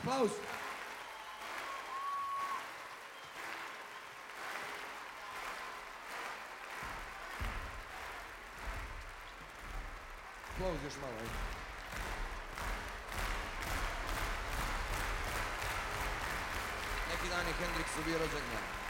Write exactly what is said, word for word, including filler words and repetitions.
Aplauz. Aplauz još malo, ajde. Neki dan je Hendriksu bio rođendan.